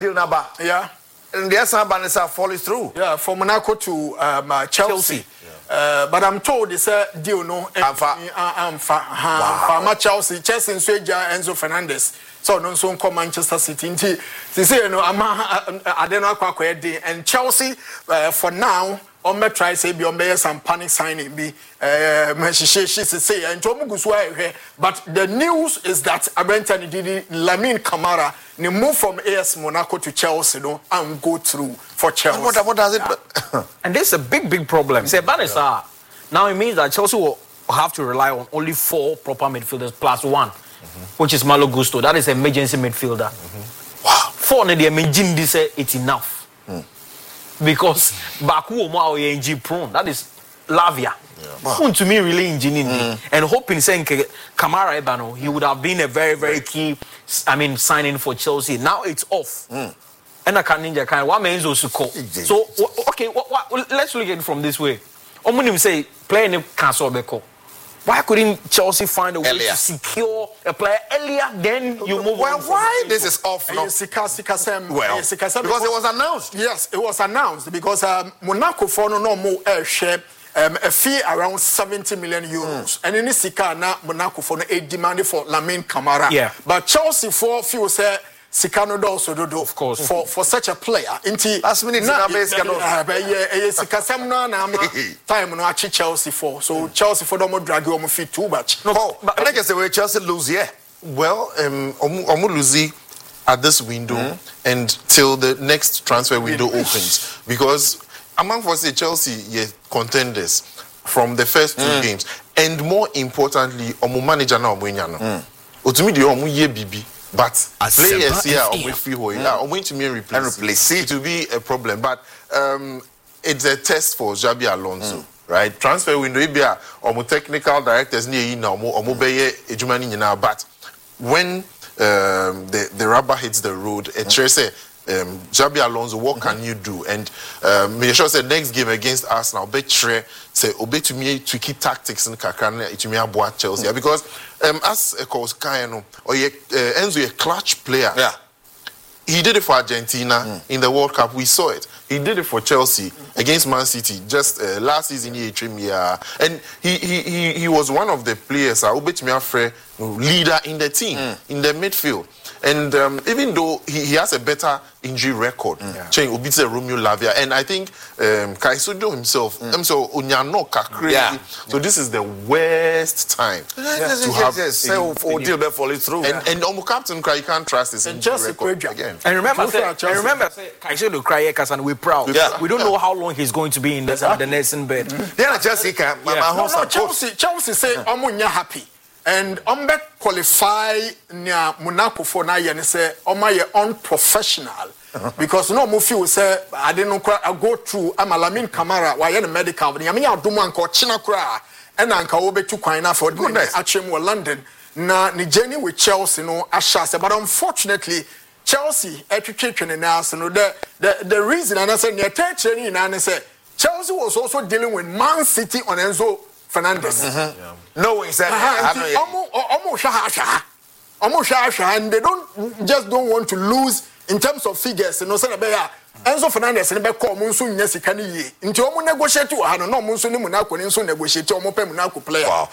deal number. Yeah. And the Asan follow through. Yeah, from Monaco to Chelsea. But I'm told it's a deal no. I'm Chelsea. Chelsea and Enzo Fernandez. So no so come Manchester City. They say no. I don't know quite and Chelsea for now. On me try say be on me some panic signing be she say and but the news is that Abrentani did Lamine Camara move from AS Monaco to Chelsea no and go through for Chelsea. What does it? And this is a big problem. Say Banessa. Now it means that Chelsea will have to rely on only 4 proper midfielders plus 1, which is Malo Gusto. That is an emergency midfielder. Wow. 4 na the emergency say it's enough. Because Baku Oma ONG prone, that is Lavia. Wow. To me, really engineering and hoping saying Kamara Ebano, he would have been a very key, signing for Chelsea. Now it's off. And I can't ninja kind. What means Osuko? So okay, let's look at it from this way. Omunim say playing a cancel beko. Why couldn't Chelsea find a way to secure a player earlier? Then you move well, on. Why this is off now? Because it was announced. Yes, it was announced because Monaco for no more share a fee around 70 million euros. And in this case, Monaco for a demand for Lamine Camara. Yeah. But Chelsea for few say Sikano also do of course for such a player. Inti last minute na Sikasem na time no achi Chelsea for. So Chelsea for them drag you feet too much. No, but I guess the way Chelsea lose here. Well, omu lose at this window and till the next transfer window opens because among us Chelsea contenders from the first 2 games and more importantly omu manager na omu enyano. Otumi de omu ye bibi. But players here are going to be replaced. It will be a problem. But it's a test for Xabi Alonso, right? Transfer window, or technical directors near now, or but when the rubber hits the road, Xabi Alonso, what can you do? And make sure the next game against Arsenal, say obey to me tricky tactics in Kakane, it me aboard Chelsea because as a coach Kayano or Enzo a clutch player. Yeah. He did it for Argentina in the World Cup. We saw it. He did it for Chelsea against Man City just last season. And he was one of the players leader in the team in the midfield. And even though he has a better injury record, Obitze Romeo Lavia, and I think Kaisudo himself, so this is the worst time to have deal that follow through. And Captain, you can't trust his injury record again. And remember, Kaisudo cry and we're proud. Yeah. We don't know how long he's going to be in the nursing bed. Then Chelsea can. Chelsea say I'm happy. And qualify near Monaco for na yen say unprofessional because no mo feel say I didn't I go through Lamine Camara why in medical ni me adom anko china kra and anka obetu kwan na for actually London na ni journey with Chelsea no ashase but unfortunately Chelsea etwetwe na so no the reason and I say near training na say Chelsea was also dealing with Man City on Enzo Fernandez. No, he said, and they don't want to lose in terms of figures. You know, Enzo Fernandez and Becco Monsoon Yesikani. Into Omo negotiate to Hano, no Monsoon Monaco, and so negotiate Omo Monaco player. Right.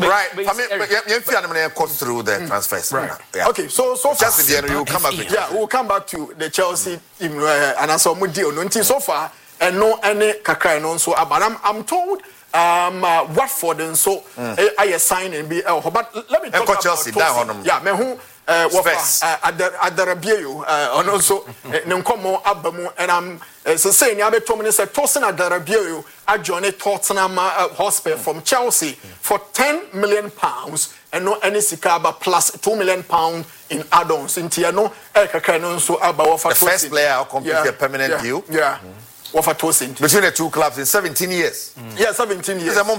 I mean, cost through the transfers. Right. Yeah. Okay, so just the end, we'll come back. Yeah, we'll come back to the Chelsea and I saw Mudio. Until so far, and no any Kakai and so I'm told. Watford and so I assign and be but let me talk about Chelsea down. Yeah, me who at the Rabio and also Nkomo Abamu and I'm saying you have a 2 minutes at Tosin at the Rabio I joined Tottenham Hotspur from Chelsea for £10 million and no any Sikaba plus £2 million in add-ons in Tiano so about the first player who completed a permanent deal. Yeah. Between the two clubs in 17 years. Yeah, 17 years. No,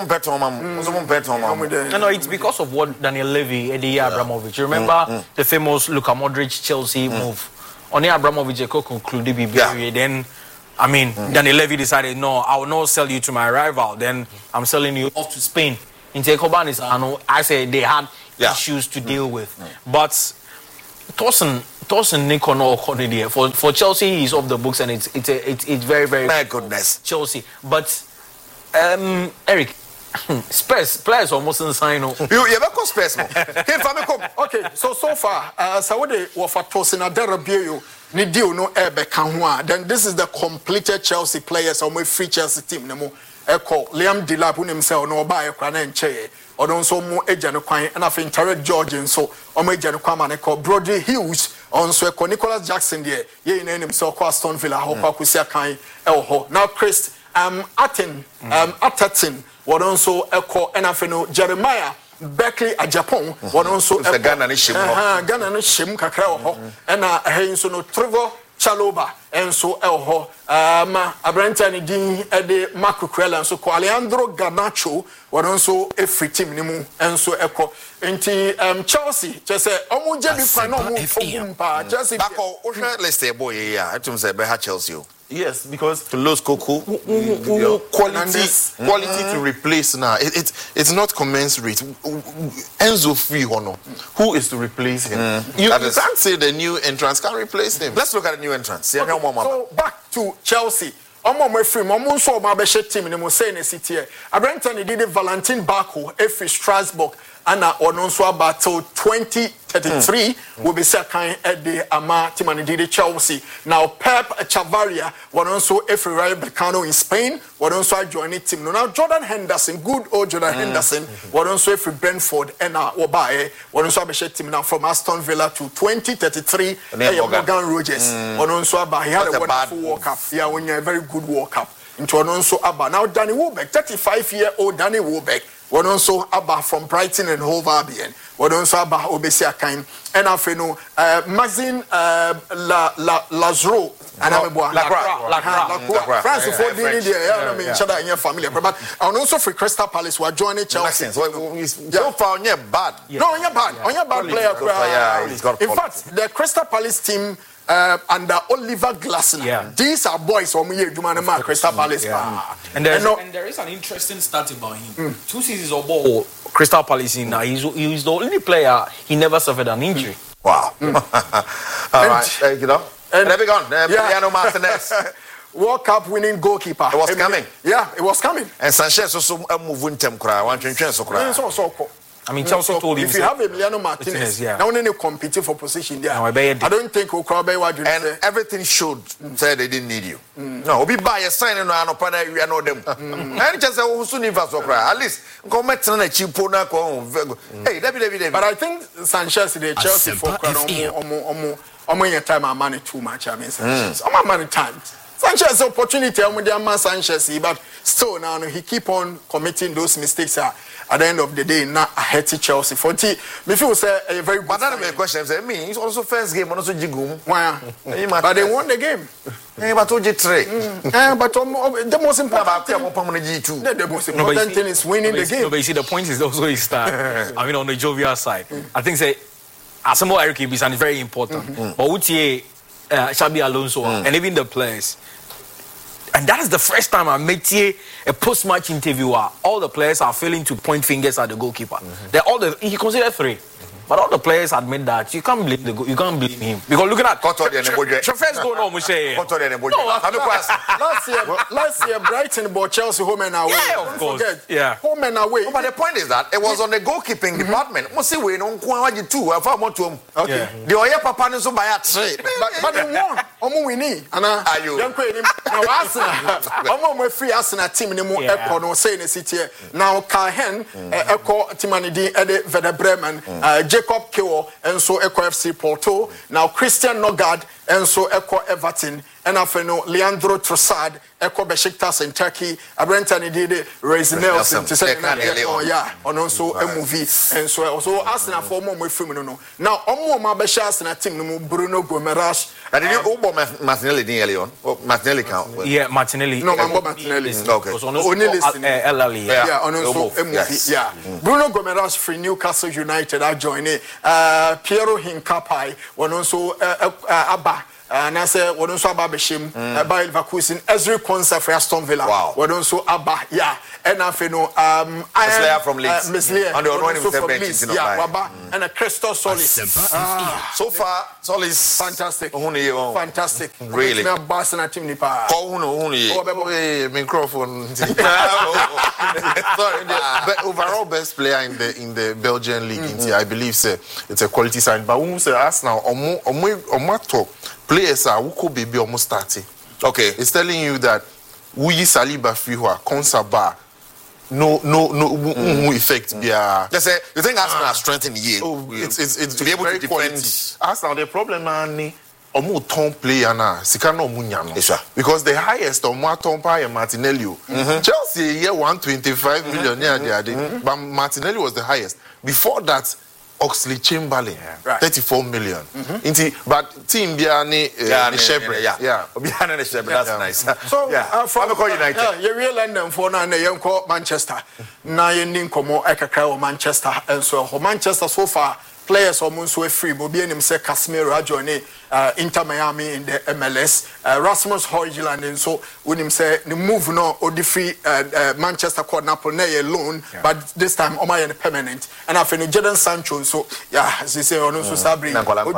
it's because of what Daniel Levy and Abramovich. You remember the famous Luka Modric Chelsea move? Only Abramovich concluded then Daniel Levy decided, no, I will not sell you to my rival. Then I'm selling you off to Spain. In Tekoban I said they had issues to deal with. But Tosin Tosin Nikono Cornelia for Chelsea he's off the books and it's very very my goodness Chelsea but Eric Spurs players almost inside no you ever call Spurs no okay so far Saudi wa for Tosin Adarabio ni deal no ebe kan ho then this is the completed Chelsea players on my free Chelsea team nemo eko Liam Delap unim se no ba ekra na nche odon so mu eja no kwan na fe Tarek George nso o mu eja no kwan ma ne ko Brody Hughes onso eko Nicholas Jackson there ye na enim se ko Aston Villa ho kwa kusia kan ho now Chris Atherton odon so eko na fe no Jeremiah Berkeley a Japan odon so eko Ghana ne shim Ghana ne shim kakra ho na nso no Trevor Chaloba enso elho Abranta ni din ede Marco Cuella enso ko Alejandro Garnacho wonso efri team ni mu enso eko enti Chelsea just say omo je bi fa na omo fogumpa Chelsea bako o hwe Leicester boy ya atum say be ha Chelsea o. Yes, because to lose Coco quality to replace now. It's not commensurate. Enzo Free Hono, who is to replace him? You can't say the new entrance can replace him. Let's look at the new entrance. Okay, so back to Chelsea. Omo free omo so ma be team ni mo say na city e. Abranta ni did Valentin Barco every Strasbourg and ono so about 2033 will be second at the ama team and did Chelsea. Now Pep Chavaria was also every Rayo Vallecano in Spain was also joining team. Now Jordan Henderson, good old Jordan Henderson was also every Brentford and Obaye was also a team now from Aston Villa to 2033 Morgan Rogers was also about he had a wonderful World Cup. Yeah, when you're a very good World Cup. Into also about now Danny Welbeck, 35-year-old Danny Welbeck. One also Abba from Brighton and Hove Albion. One also Abba Obesia Kain. And Afeno, Mazin Lazaro. And Lacroix. France for the India, in your family. But also for Crystal Palace, who are joining Chelsea. So far, on your bad. No, on your bad player. In fact, the Crystal Palace team. Under Oliver Glasner. These are boys from here, Jumanema, Crystal Palace. And there is an interesting stat about him. 2 seasons of ball, Crystal Palace, he's the only player, he never suffered an injury. Wow. All right, you know. And there we go. Emiliano Martinez. World Cup winning goalkeeper. It was coming. Yeah, it was coming. And Sanchez also moving them cry. I mean, Chelsea told him. If you have Emiliano Martinez, now only competing for position there. I don't think Ukraine would. And everything showed say they didn't need you. No, we buy a sign and no panel. We know them. And just at least come at a cheap pona. Hey, David. But I think Sanchez, the Chelsea for time and money too much. I mean, Sanchez, money time. Sanchez opportunity with the man Sanchez, but still now he keep on committing those mistakes. At the end of the day, not a healthy Chelsea. 40. Me feel say a very good. But that my question. I mean, it's also first game, also Jigum. Why? But they won the game. But told you three. But the most important thing is winning the game. No, but you see, the point is also his start. I mean, on the jovial side, I think say Asamoah Eric Ibisan is very important. But Utie, Xabi Alonso, and even the players. And that is the first time I met a post-match interviewer. All the players are failing to point fingers at the goalkeeper. He considered 3, but all the players admit that you can't blame you can't blame him because looking at first goal, no, last year Brighton bought Chelsea home and away. Yeah, of course. Yeah, home and away. But the point is that it was on the goalkeeping department. Must we no kwaji 2. I found more to him. Okay. The Oya Papa no so by 3. But they won. Omo winning. Ana. Now Arsenal. Omo free Arsenal team ni mo Eko no say in city. Now Kahen Eko Timanidi Ede Werder Bremen. Jacob Kewo and so Eko FC Porto. Now Christian Nogard and so Eko Everton. And after Leandro Trossard, Eko Besiktas in Turkey, Abrentani did Reis Nelson to say, and also a movie. And so also Arsenal for more with Firmino. Now, Omo Mabeshas and a team, Bruno Gomes. And did you Obo Martinelli nearly on? Martinelli count? Yeah, Martinelli. No, Martinelli. Okay. Only LLE. Yeah, and also a movie. Yeah. Bruno Gomes for Newcastle United, I joined it. Piero Hincapié, one also Abba. and I say we don't so about Beshim by Leverkusen Ezri Konsa for Aston Villa. Wow. We don't so about and I know Meslier from Leeds. Meslier And they were also from from Leeds. Leeds. Yeah, Waba and a Christos Solis. So far, Solis Fantastic. Fantastic. Really. Na Barcelona team ni pa. Hey, microphone. Sorry, the overall best player in the Belgian league, I believe, it's a quality sign. But when we say Arsenal, top players are who could be almost starting. Okay, it's telling you that we Saliba Fiwa, Konsaba, no effect. Yeah, you think Arsenal are strengthened here? It's to be able to defend. Quality. Arsenal, the problem is omu ton player na sika no munya no because the highest omu ton player Martinelli. Chelsea year 125 million but Martinelli was the highest. Before that, Oxley Chamberlain 34 million. But team Biani Shebre. That's nice. So from United. You real London for na you call Manchester. Na you nin komo ekakra Manchester and so Manchester so far players almost were free. But being himself Casemiro joining Inter Miami in the MLS. Rasmus Højlund and so when him say the move no or the free Manchester called Napoli na loan, but this time Omar permanent. And I feel Jadon Sancho so as they say on also Sabri.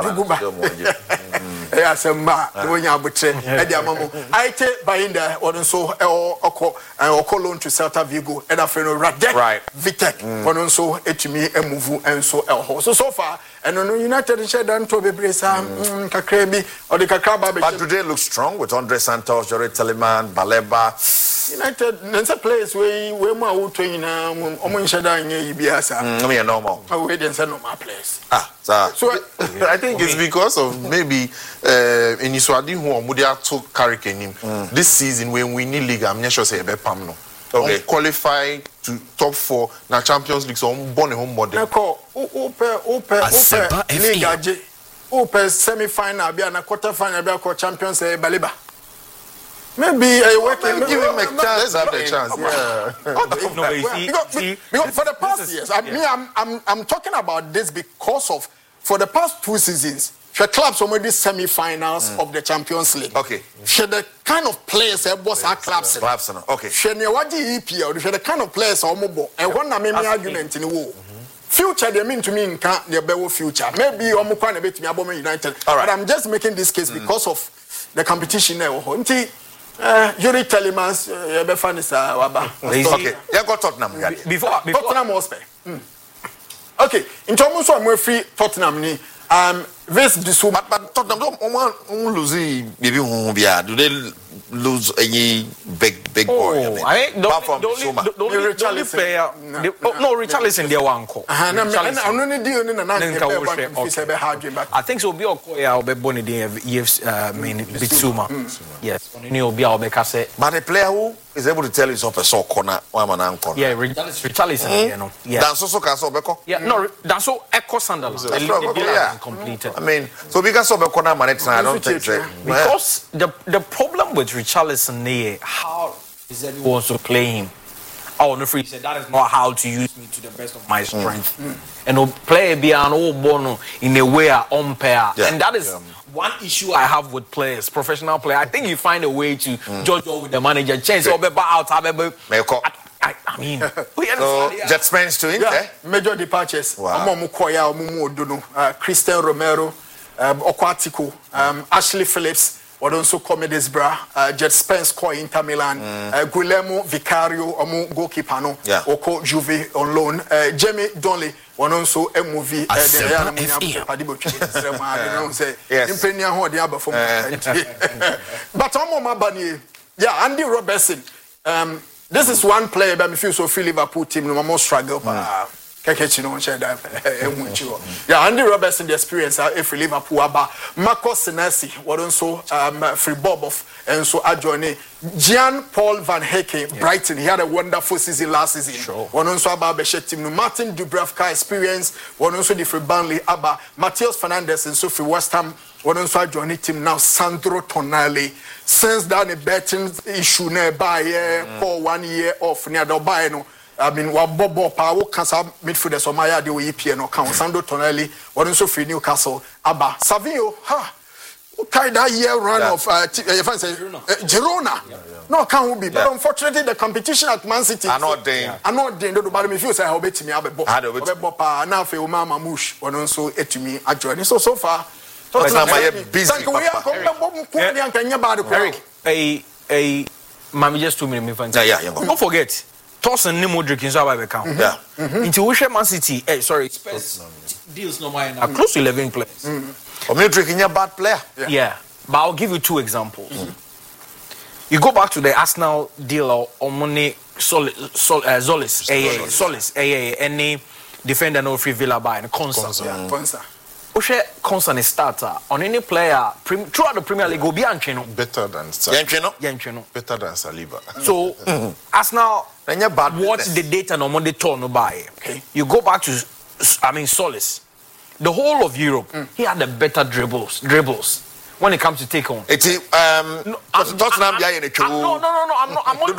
Yeah, some when you abutre. I take by in there or so or loan to Celta Vigo and I feel Radek Vitek on also etimi a move and so so far and on United share down to be brace Kakrebi or the Kakraba. But today looks strong with Andre Santos, Jore Telemann, Baleba. United, there's a place where more train Omunshada in Ibiasa. Normal. We didn't say normal place. So I think it's because of maybe in Iswadi who Mudia took Karikenim this season when we need league. I'm not sure say Pamno. Okay, qualify to top 4 na Champions League so born a home model. Open semi-final, be a quarter-final, be a Champions Baleba. Maybe I work in give him a chance. Let's have a chance. Because for the past years, I'm talking about this because of for the past 2 seasons, the clubs already semi-finals of the Champions League. Okay. The kind of players boss our clubs. Okay. The kind of players are mobile. And one argument in the war. Future, they mean to me in the future. Maybe Omukwan a bit me about United. But I'm just making this case because of the competition now. Yuri Telemans, okay. You got Tottenham. Before Tottenham was okay. In terms of more free Tottenham ni this but Tottenham don't lose maybe do they lose any big boy? I mean, the only player. No, Richarlison there one call. I think so. Be Okoya be born in the Bitsuma. Yes, but a player who is able to tell himself a so corner, yeah, Richarlison. You know, yeah. That's also Beko. Yeah, no, that's so Echo Sunderland. Completed. I mean, so because of Beko now, I don't think so. Because the problem with Richarlison here, how is everyone wants to play him? Oh, no, free said that is not how to use me to the best of my strength. And play be an old bono in a way umpire. And that is one issue I have with players, professional players. I think you find a way to judge with the manager. Change out. I mean, so Jet Spence to him. Major departures. Christian Romero, Okwatiko, Ashley Phillips. What also comedies bra Jet Spence call Inter Milan Guillermo Vicario goalkeeper no Oko Juve on loan Jamie Donnelly one also a movie but Andy Robertson this is one player but me feel so feel Liverpool team no more struggle Andy Robertson the experience if Liverpool aba Marcos Senesi what also free Bob off and so adjoining Jean Paul Van Hecken Brighton he had a wonderful season last season one also about team Martin Dubravka experience one also the free Burnley aba Matheus Fernandes and so free West Ham one also joining team now Sandro Tonali since that a betting issue nearby for 1 year off near the buy no I mean, what Bobo Power cancer midfielders or Maya do EPN or Count Sandro Tonelli, or also free Newcastle, Abba Savio, carry that year run of Girona. No, can't be. But unfortunately, the competition at Man City. I'm not doing. But me feel say how bet me abe now fe Umama Mush or also etimi adjoin. So far. Busy. Eric, Mami just 2 minutes. Yeah. Don't forget, Tosin ni Modric in South account. Yeah. Until we share Man City, Spurs deals no more close to 11 players. Modric is a bad player. Yeah, but I'll give you 2 examples. You go back to the Arsenal deal or Omone Solis, any defender no free Villa by and Consa. Constant starter on any player throughout the Premier League will be better than Yanchino. Better than Saliba. So Arsenal watch the data no Monday turn no buy. Okay. You go back to Solis. The whole of Europe, he had the better dribbles when it comes to take on. It's Tottenham behind the queue. No, I'm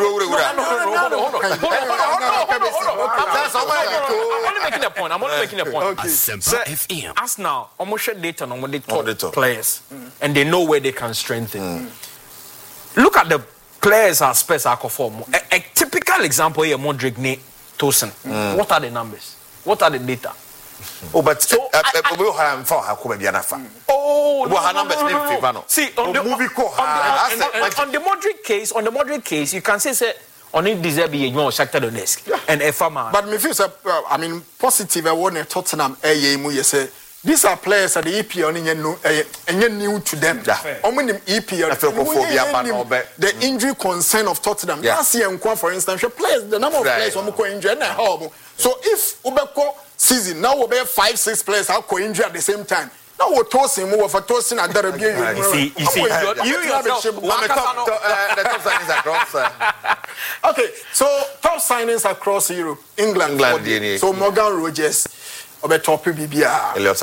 only making a point. Okay. Arsenal almost share data on what they top players, and they know where they can strengthen. Look at the players as Spurs are perform. A typical example here, Modric, Tosin. What are the numbers? What are the data? Oh, but so we will have for Hakubianafa. Oh, no. See, on the Modric case, you can say on it deserve a more Shakhtar Donetsk and a farmer. But me feel positive. I want Tottenham. These are players at the EPL and new to them. EPL. The injury concern of Tottenham. Last year, for instance, players the number of players injured. So if Ubeko season now we have 5-6 players how injured at the same time. Now we're tossing more for tossing at the review. You see, okay, so top signings across Europe, England. So Morgan Rogers, Elliot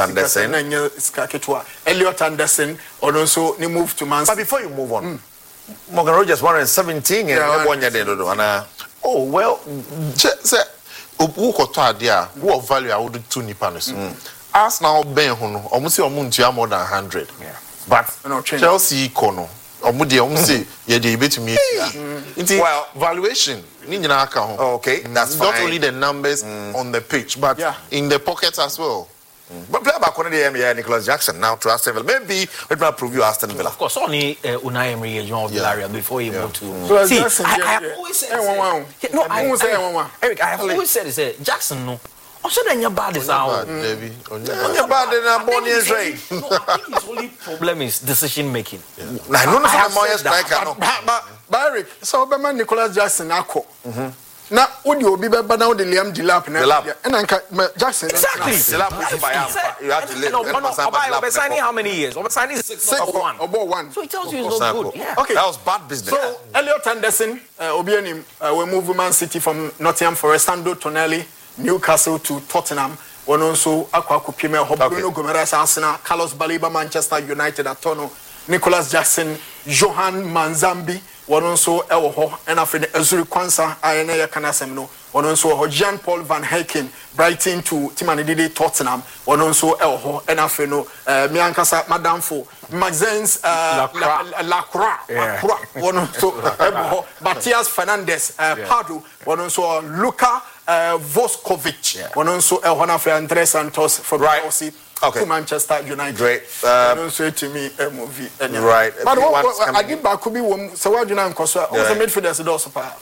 Anderson, or also he moved to Man City. But before you move on, Morgan Rogers 117 oh well, who value I would 2 nipanos. Arsenal Ben Hono, almost more than 100. But Chelsea Kono, almost yeah, they bet me. Well, valuation. Okay, that's not fine. only the numbers on the pitch, but in the pockets as well. But play back on the Nicholas Jackson now to Aston Villa. Maybe it might prove you Aston Villa. Of course, only Unai Emery of Villarreal before he moved to. See, I have always said. Eric, I have always said, Jackson, no. Also, then your bad is out. Your bad in a born in trade. No, I think his only problem is decision making. I know more striker. But Eric, so Nicholas Jackson, now, would you be better now the Liam Delap and Jackson? Exactly. You have to live. Signing how many years? Signing 6 or 1. So it tells you it's not good. Yeah. Okay. That was bad business. So, Elliot Anderson, we move Man City from Nottingham Forest, Sando Tonelli, Newcastle to Tottenham. One also Aquaco Premier, Bruno Gomes, Arsenal, Carlos Baliba, Manchester United, Atono, Nicholas Jackson, Johan Manzambi. One also Elho and after the Azuri Kwanza Ayanaya Kanasemno. One also Jean Paul Van Hecken, Brighton to Timanididi Tottenham. One also Elho and after no Miankasa Madame Fo Maxence Lacroix. One also Matias Fernandez Padu. One also Luka Voskovic. One also Elhonafe Andres Santos from Chelsea. To Manchester United. Great. Don't say to me a movie. Right. But I give back could be so what do you know? Because midfielders also power.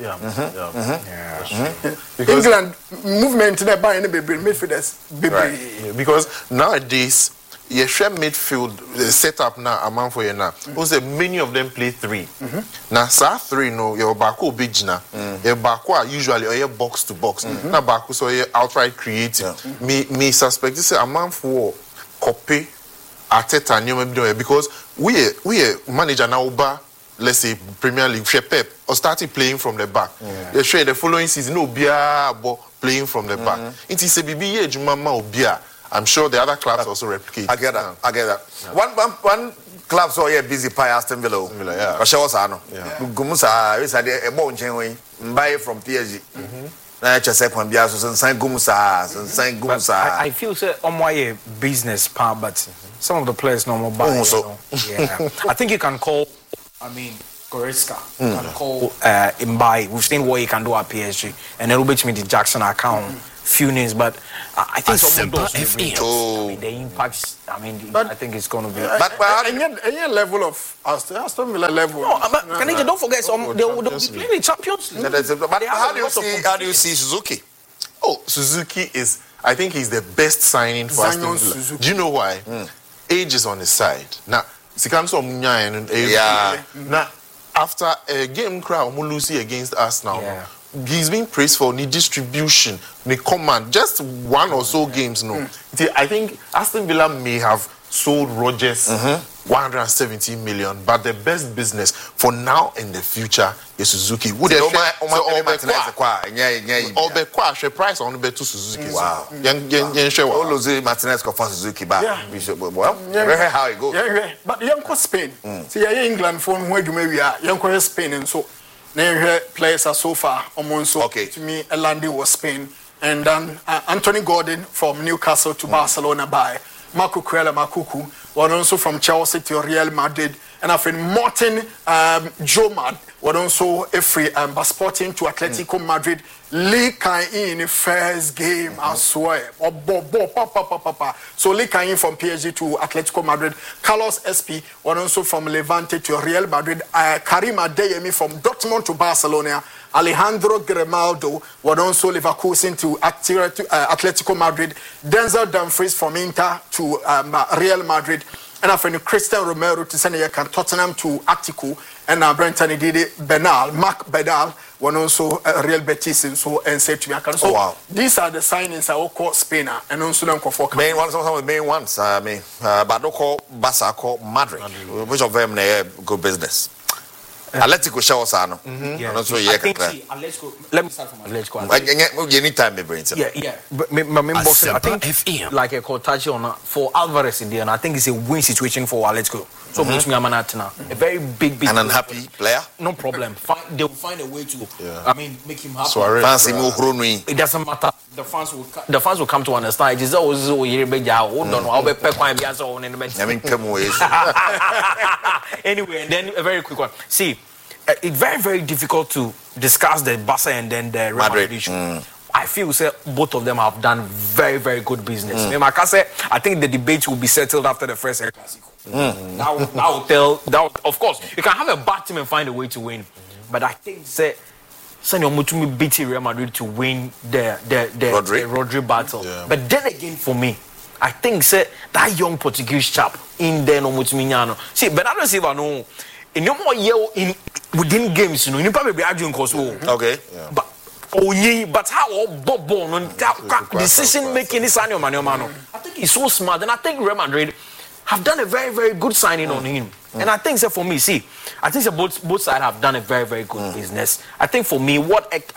England movement in the buy any baby midfielders. Because nowadays you share midfield set up now among for you now. Also many of them play 3. Now sa 3 no your Baku big na. Your Baku usually or your box to box. Now Baku so you outright creative. Me suspect this among for copy Arteta new because we manager now over let's say Premier League Pep or started playing from the back. They share the following season no bia playing from the back. It is a BBA Jumama Obia. I'm sure the other clubs also replicate. I get that. Yeah. One club so here busy pie Aston Villa. Yeah. Gumusa is a bon chain buy from PSG. I feel say on my business part, but Some of the players no more buy. So. Yeah. I think you can call. Goretzka. You can call Mbaye. We've seen what he can do at PSG, and then Robert Smith Jackson account. Few names, but I think some of those the impacts. I think it's going to be. But any level of Aston Villa level. No, but don't forget they'll be playing the Champions League. But how do you see Suzuki? Oh, Suzuki is. I think he's the best signing for Aston Villa. Suzuki. Do you know why? Age is on his side. Now, now after a game crowd Mulusi against us now. Yeah. He's being praised for the distribution, the command. Just one or so games, no. I think Aston Villa may have sold Rodgers 170 million, but the best business for now and the future is Suzuki. Would the price on the to Suzuki? Wow. Martinez for Suzuki back. Well, how it goes. But young Spain. See, England for where you may be young Spain and so. Players are so far almost to me. Elandi was Spain, and then Anthony Gordon from Newcastle to Barcelona by Marco Cuella Makuku, one also from Chelsea to Real Madrid, and I think Martin Jomad was also a free Sporting to Atletico Madrid. Lee in the first game, I swear. So Lee Cain from PSG to Atletico Madrid. Carlos SP was also from Levante to Real Madrid. Karim Adeyemi from Dortmund to Barcelona. Alejandro Grimaldo was also Leverkusen to Atletico Madrid. Denzel Dumfries from Inter to Real Madrid. And I think Christian Romero to send Tottenham to Attico. And Brenton Didi Benal, Mark Bedal, one also Real Betis and so and said to me. So wow. These are the signings I will call Spainer and also don't call for main ones. Some of the main ones. But don't call Barca, call Madrid. Which of them they good business? Atletico Shawsano. Yeah. I think Atletico. Let me start from Atletico. Anytime, brain. Yeah. But I think like a Cortachi on for Alvarez in the end. I think it's a win situation for Atletico. So a very big and unhappy player. No problem. They will find a way to. Make him happy. It doesn't matter. The fans will come to understand. It is always anyway, and then a very quick one. See, it's very, very difficult to discuss the Barca and then the Real Madrid issue. I feel both of them have done very, very good business. I think the debate will be settled after the first El Clasico. Of course, you can have a bad team and find a way to win. But I think Senor Mutumi beat Real Madrid to win the Rodri battle. Yeah. But then again, for me, I think that young Portuguese chap in there no Mutumi. See, but I don't see that no. In no more year within games, you probably be arguing cause okay. Yeah. But how decision making is on I think he's so smart, and I think Real Madrid have done a very, very good signing on him. And I think for me, I think both sides have done a very, very good business. I think for me,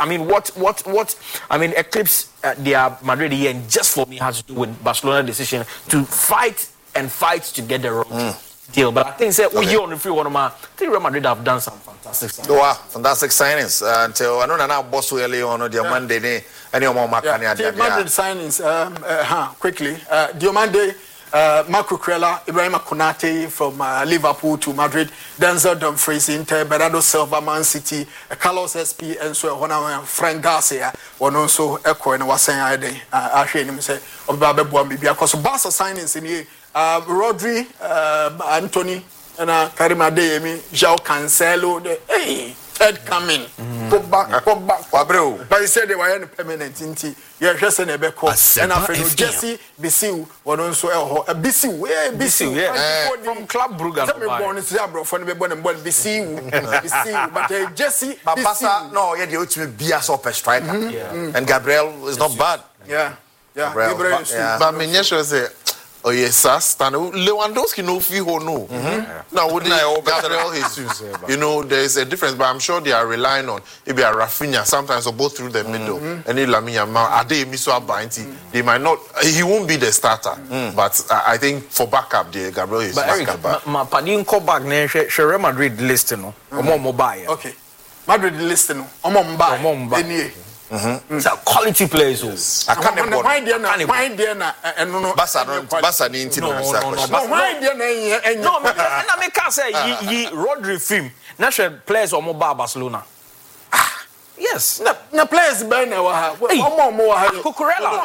eclipse their Madrid here, and just for me has to do with Barcelona decision to fight to get the wrong deal. But I think here on the free one, I think Real Madrid have done some fantastic signings. Wow, fantastic signings. Until I know now boss early on Diomande any more Madrid signings quickly. Diomande Marco Cuella, Ibrahim Konate from Liverpool to Madrid, Denzel Dumfries Inter, Bernardo Silva Man City, Carlos SP and so on. Frank Garcia one also echo and was saying I hear him say Obabe Buambi because Barca signings in here Rodri, Anthony and Karim Adeyemi, João Cancelo, Ted coming. Go back. But he said they were in permanent inti. Yeah, just in a back. And after Jesse Bisiu, one also Bisiu, from Club Brugge. Born is Zabro from the born and born Bisiu, but Jesse, Babasa, no, yeah, the ultimate BS up a striker. And Gabriel is not bad. Yeah, Gabriel. But Menyesho say. Oh yes, stand. Lewandowski no fee no. Now would Gabriel Jesus? There's a difference, but I'm sure they are relying on maybe a Rafinha sometimes or both through the middle. And Lamine Yamal, they might not. He won't be the starter, but I think for backup, Gabriel is backup. But Padin come back. Real Madrid list, no. Mobile. Okay, Madrid list, no. Mobile. It's a quality players. I can't why there na no Basa ni inti no. Why there na No, and I make say ye Rodri film. National players or mobile Barcelona. Yes. Na players ben na wa ha. Cucurella.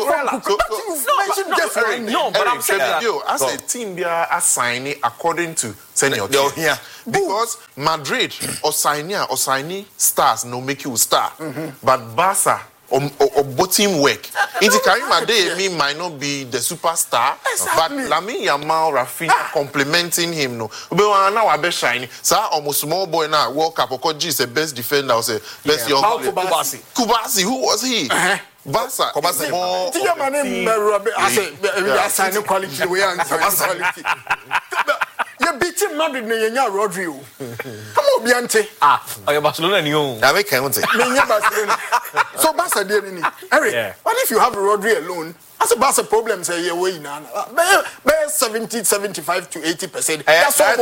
No, but I'm saying that. As a team, they are assigning according to senior team. Because Madrid or signing stars no make you star. But Barca or bottom work. Into Karim Adeyemi might not be the superstar, but Lamine Yamal, Rafinha complementing him. No, but now I be shining. So almost small boy now World Cup. Okoji is the best defender. Say best young player. Kubasi, who was he? Barca. Kubasi. I say quality. We are quality. You beat him Madrid na yenya Rodri. Come on Biante. Barcelona ni o. Na we kan unte. Barcelona. So Barca dey ni. Eric, what if you have Rodri alone? As a Barca problem say you way na. Be 75 to 80%. That's all.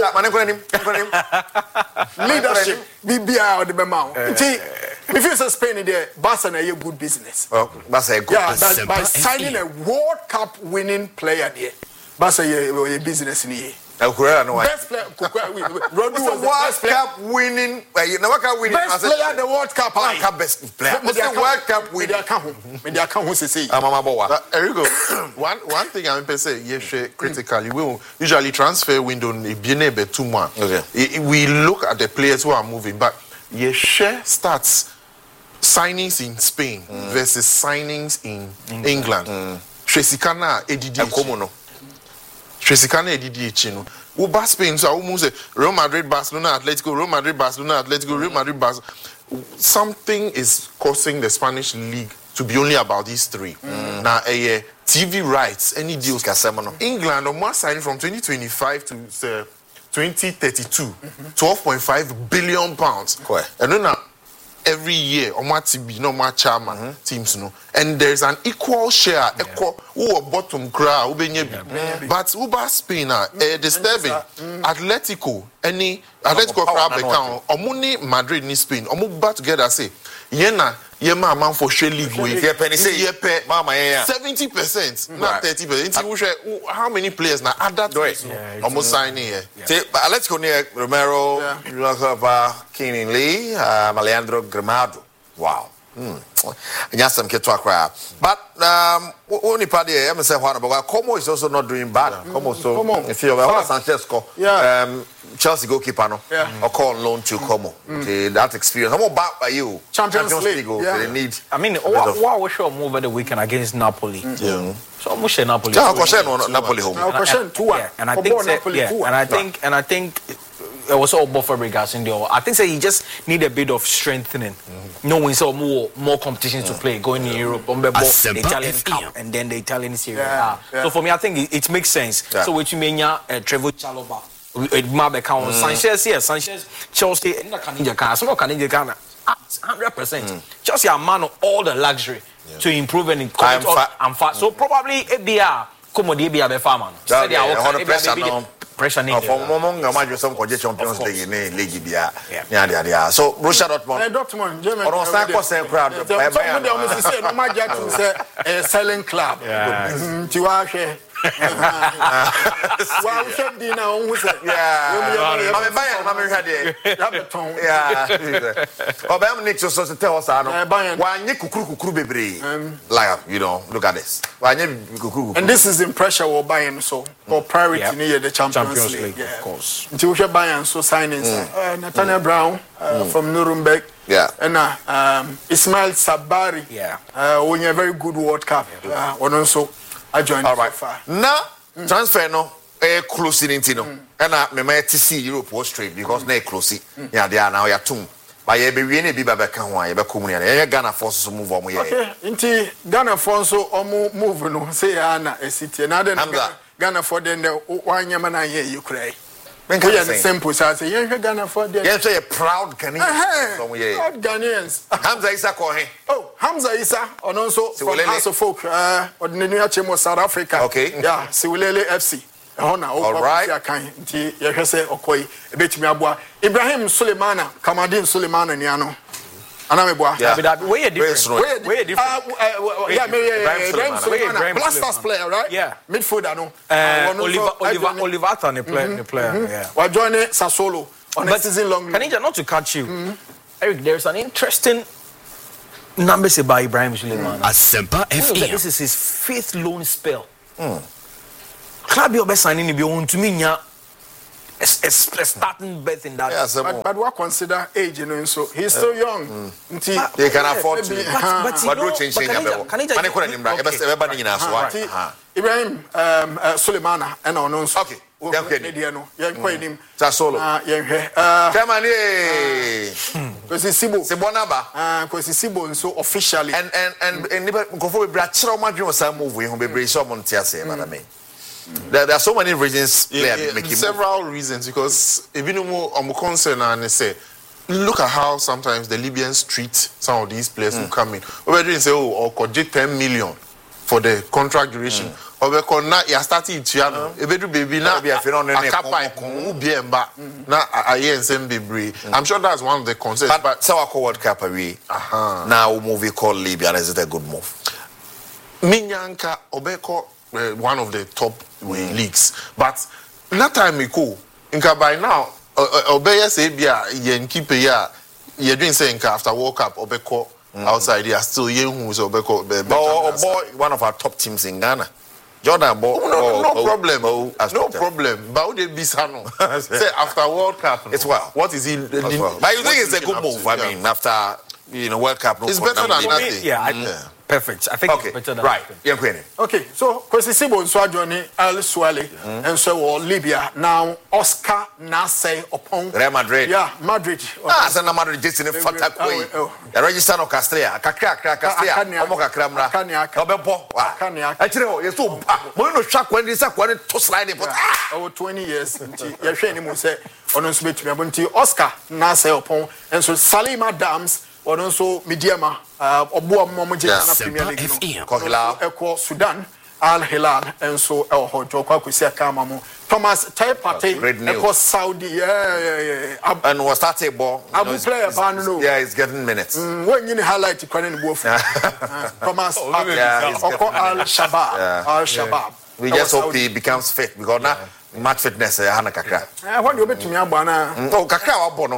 Leadership BBI or the Bemau. If you say Spain there, Barca na a good business. Well, Barca a good business. Yeah, by signing a World Cup winning player there. Barca a business in here. Best player, Rodri was the best player. Cup winning. World Cup winning. Best player the World Cup. Best player. World Cup winning. Media account who say. Erigo, one thing I'm going to say, yes, critically, we will usually transfer window be 2 months. Okay. We look at the players who are moving, but yes, starts signings in Spain versus signings in England. Tresikana Edidi. Tresikana EDDH, no. Uba Spain, so almost Real Madrid, Barcelona, Atletico, Real Madrid, Barcelona, Atletico, Real Madrid, Barcelona. Something is causing the Spanish league to be only about these three. Now, TV rights, any deals, England, or more signing from 2025 to 2032, 12.5 billion pounds. And then every year, on my TV, no more chairman teams, no, and there's an equal share, who bottom crowd, but Uber Spain, disturbing Atletico, Atletico crowd account, Omuni Madrid ni Spain, Omuba together say, Yena, Yema man for share league way, 70%, not 30%. How many players now? Add that almost signing here. Atletico near Romero, Keenan Lee, Alejandro Gramado. Wow. But only party I'm saying but Como is also not doing bad. Como so if you have Sanchez Chelsea goalkeeper no or call on loan to Como. Okay, that experience. How about by you? Champions League. They need. I mean, what we show move over the weekend against Napoli. Yeah. So much Napoli. Napoli home. And I think it was all Bob Fabregas in there. I think he just need a bit of strengthening. Knowing so more competitions to play, going in Europe, the Italian Cup, and then the Italian Serie A. So for me, I think it makes sense. So which means Trevoh Chalobah, Sanchez, yes, Sanchez, Chelsea, and Canadian, some Canadian 100%. Chelsea are man of all the luxury to improve and fast. So probably ABR, come on, ABR the farmer. Pressure for some Champions League league yeah. So Borussia Dortmund crowd selling club look at this. And this is in pressure or buying so or priority near the Champions League, of course. Until we buying so signings Nathaniel Brown from Nuremberg. And Ismail Sabari. Winning a very good World Cup. And also I joined so far. Now transfer no closing into no. And me might see Europe was straight because they close it. Yeah, they are now ya tum. But you be really be back can one. You be coming here. Ghana forces to move on. Okay, into Ghana forces to move no. Say Anna a city. Now then Ghana for then the one Yamana here you cry. We are the same process. You Ghana for them. You say a proud Ghanaians. Proud Ghanaians. Hamza Issa Kohe. Oh, Hamza Issa, and also from House of Folk, or the New Chemo South Africa. Okay. Yeah, Siwilele FC. All right. You say Okoi, a bit me abwa. Ibrahim Suleimana, Kamadin Suleimana Niano. Anameboa. Yeah, but that way different. Way different. Yeah, Ibrahim Suleiman, Blasters player, right? Yeah. Midfielder, no. Oliver Athan, the player. Yeah. We're joining Sassuolo on a season long. Kanija, not to catch you, Eric. There's an interesting numbers about Ibrahim Suleiman. Asempa FM. This is his 5th loan spell. Club you're signing if you want to mean a starting bet in that. Yeah, but what consider age, you know, so he's still young. They can afford to. But don't change Ibrahim Suleimana and our non. Okay. Sassuolo. Come on here. Because Sibo so officially. And go for Brachro Madrid or some movie who be bring someone Tiase, madam. There are so many reasons. Several reasons, because even more I'm concerned and say, look at how sometimes the Libyans treat some of these players who come in. Already say, oh, or could 10 million for the contract duration. Or because now you are starting to baby now I'm sure that's one of the concerns. But Sawako World Cup away. Now movie called Libya, is it a good move? Minyanka Obeko, one of the top leagues, but that time we go. Inka by now, Obeya say bia yen keep ya. You're doing saying after World Cup Obeko outside. They are still young who's Obeko. Boy, one of our top teams in Ghana. Jordan, no problem. No problem. But they be sano. Say after World Cup, it's well. What is he? But you think it's a good move? I mean, after World Cup, it's better than nothing. Yeah. Perfect. I think it's better than right. Okay, so Kwesi Sibo nso adwoni Al Suale and so Libya now Oscar Nasey upon Real Madrid. Yeah, Madrid. Sana Madrid just in the fata koi. The register no Castilla, Castilla, Omo kakramra. Obebo. Actually, you so mo no hwa kwani sa kwani to slide but over 20 years nti ye hwe ni mo say ono nso betumi abonti Oscar Nasey upon and so Salima Dams or also Mediama, Obuam Momoja, Premier League, Kohila, Sudan, Al Hilal, and so El Hojo, Kwakusia Kamamo, Thomas Taipate, Echo Saudi, and was that a ball? Abu player, yeah, he's getting minutes. When you highlight the Korean Wolf, Thomas Al Shabab, Al Shabab. We just hope he becomes fit because now. Match fitness, Hana Kakra. What do you bet to me, Abana? Oh, Kakra, Bono.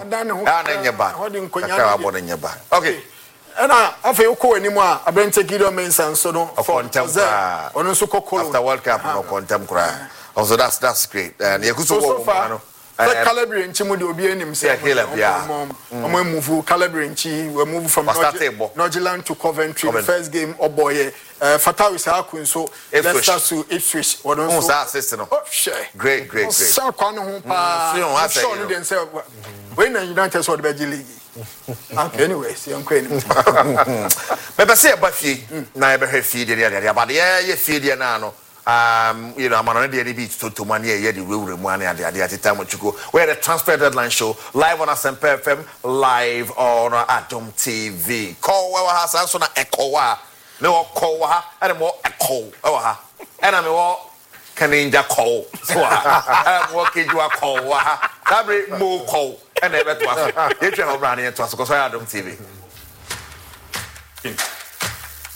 Okay. And I feel cool anymore. I been taking your main son, so no, for after World Cup, no contemporary. Also, that's great. And you could so far. Calabria and Chimudu will be in himself. We move Calabria and Chi, we move from Nordjylland to Coventry. The first game, oh boy, Fatah is Hakun, so let's start to Ipswich. Or don't great. So, when the United saw the Belgian League. Anyways, young queen. But say about fee, never have feed the area, but yeah, you feed your nano. I'm on the beach to money, the real money at the time what you go. We're the transfer deadline show live on Asempa FM, live on Atom TV. Call our house, answer na echo. No call and more echo. And I'm all Kaninja call. So I'm walking to a call. Every more call. And never to us. You can run into us because I Atom TV.